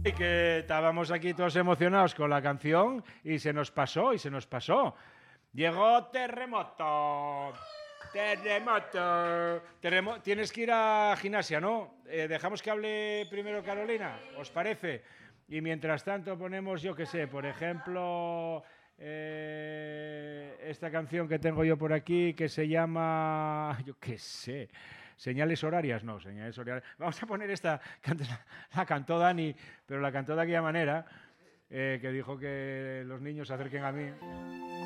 Y que estábamos aquí todos emocionados con la canción y se nos pasó, y se nos pasó. Llegó terremoto. Terremoto. Tienes que ir a gimnasia, ¿no? Dejamos que hable primero Carolina, ¿os parece? Y mientras tanto ponemos, yo qué sé, por ejemplo, esta canción que tengo yo por aquí que se llama, yo qué sé, señales horarias, no, señales horarias. Vamos a poner esta, la cantó Dani, pero la cantó de aquella manera, que dijo que los niños se acerquen a mí.